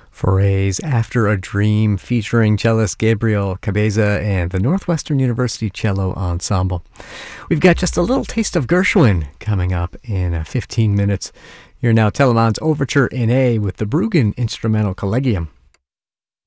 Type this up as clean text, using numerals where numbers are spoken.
Foray's After a Dream featuring cellist Gabriel Cabeza and the Northwestern University Cello Ensemble. We've got just a little taste of Gershwin coming up in 15 minutes. You're now Telemann's Overture in A with the Bruggen Instrumental Collegium.